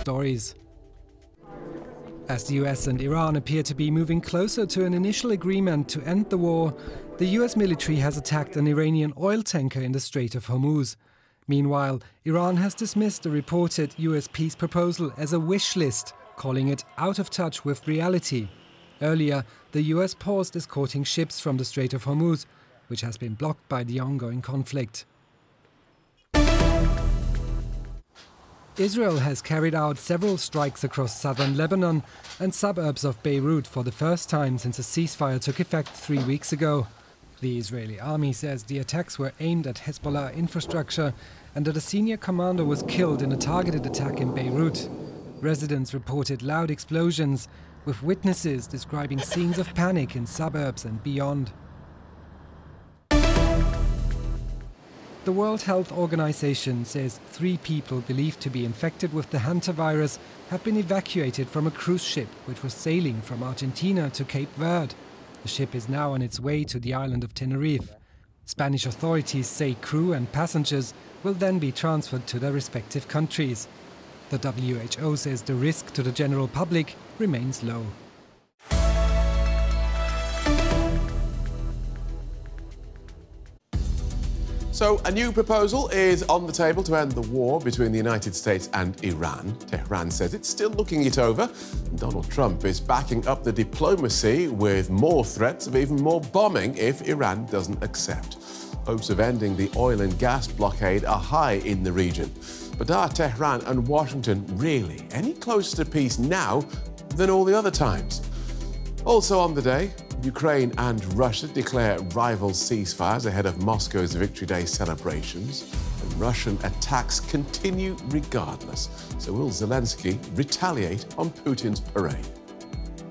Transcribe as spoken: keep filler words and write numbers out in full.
stories. As the U S and Iran appear to be moving closer to an initial agreement to end the war, the U S military has attacked an Iranian oil tanker in the Strait of Hormuz. Meanwhile, Iran has dismissed the reported U S peace proposal as a wish list, calling it out of touch with reality. Earlier, the U S paused escorting ships from the Strait of Hormuz, which has been blocked by the ongoing conflict. Israel has carried out several strikes across southern Lebanon and suburbs of Beirut for the first time since a ceasefire took effect three weeks ago. The Israeli army says the attacks were aimed at Hezbollah infrastructure and that a senior commander was killed in a targeted attack in Beirut. Residents reported loud explosions, with witnesses describing scenes of panic in suburbs and beyond. The World Health Organization says three people believed to be infected with the hantavirus have been evacuated from a cruise ship which was sailing from Argentina to Cape Verde. The ship is now on its way to the island of Tenerife. Spanish authorities say crew and passengers will then be transferred to their respective countries. The W H O says the risk to the general public remains low. So, a new proposal is on the table to end the war between the United States and Iran. Tehran says it's still looking it over. Donald Trump is backing up the diplomacy with more threats of even more bombing if Iran doesn't accept. Hopes of ending the oil and gas blockade are high in the region. But are Tehran and Washington really any closer to peace now than all the other times? Also on the day, Ukraine and Russia declare rival ceasefires ahead of Moscow's Victory Day celebrations. And Russian attacks continue regardless. So will Zelensky retaliate on Putin's parade?